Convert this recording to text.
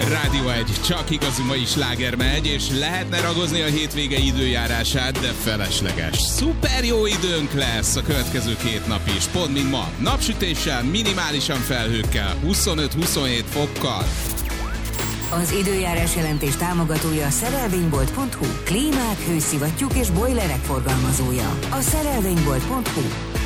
Rádió 1, csak igazi mai sláger megy, és lehetne ragozni a hétvége időjárását, de felesleges. Szuper jó időnk lesz a következő 2 nap is, pont mint ma. Napsütéssel, minimálisan felhőkkel, 25-27 fokkal. Az időjárás jelentés támogatója a szerelvénybolt.hu. Klímák, hőszivattyúk és bojlerek forgalmazója. A szerelvénybolt.hu.